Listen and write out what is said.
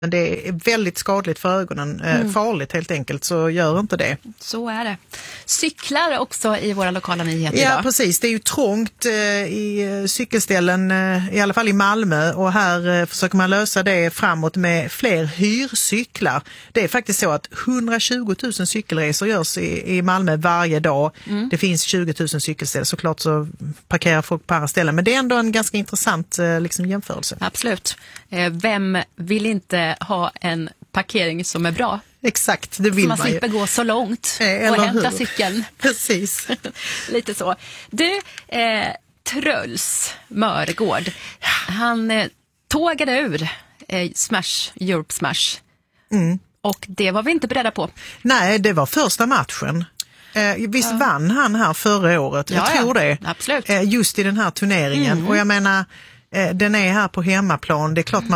Det är väldigt skadligt för ögonen, farligt helt enkelt, så gör inte det. Så är det. Cyklar också i våra lokala nyheter idag. Ja, precis. Det är ju trångt i cykelställen, i alla fall i Malmö, och här försöker man lösa det framåt med fler hyrcyklar. Det är faktiskt så att 120 000 cykelresor görs i Malmö varje dag. Det finns 20 000 cykelställ, såklart så parkerar folk på andra ställen, men det är ändå en ganska intressant jämförelse. Absolut. Vem vill inte ha en parkering som är bra? Exakt, det vill man ju. Så man slipper gå så långt Eller och hämta hur? cykeln. Precis. Lite så. Du, Truls Mörgård, han tågade ur Europe Smash. Och det var vi inte beredda på. Nej, det var första matchen. Visst vann han här förra året? Jag tror det. Absolut. Just i den här turneringen. Och jag menar, den är här på hemmaplan. Det är klart man